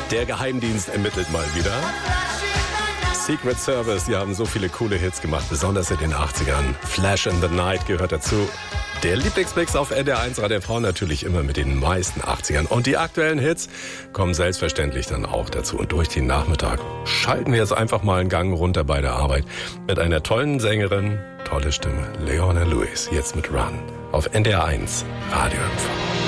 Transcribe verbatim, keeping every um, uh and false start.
Der Geheimdienst ermittelt mal wieder. Secret Service, die haben so viele coole Hits gemacht, besonders in den achtzigern. Flash in the Night gehört dazu. Der Lieblingsmix auf N D R eins Radio V natürlich immer mit den meisten achtzigern. Und die aktuellen Hits kommen selbstverständlich dann auch dazu. Und durch den Nachmittag schalten wir jetzt einfach mal einen Gang runter bei der Arbeit mit einer tollen Sängerin, tolle Stimme, Leona Lewis, jetzt mit Run auf N D R eins Radio V.